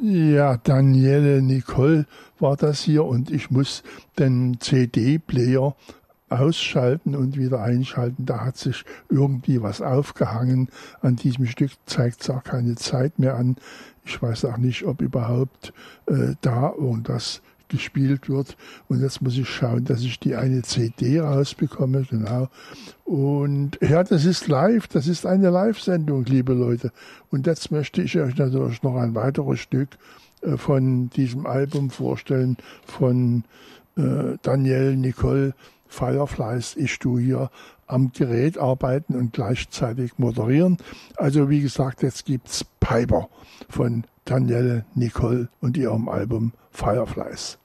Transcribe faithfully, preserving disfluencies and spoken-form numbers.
Ja, Danielle Nicole war das hier und ich muss den C D-Player ausschalten und wieder einschalten. Da hat sich irgendwie was aufgehangen. An diesem Stück zeigt es auch keine Zeit mehr an. Ich weiß auch nicht, ob überhaupt äh, da irgendwas gespielt wird. Und jetzt muss ich schauen, dass ich die eine C D rausbekomme. Genau. Und ja, das ist live. Das ist eine Live-Sendung, liebe Leute. Und jetzt möchte ich euch natürlich noch ein weiteres Stück äh, von diesem Album vorstellen von äh, Danielle Nicole, Fireflies. Ich tue hier am Gerät arbeiten und gleichzeitig moderieren. Also wie gesagt, jetzt gibt's Piper von Danielle Nicole und ihrem Album Fireflies.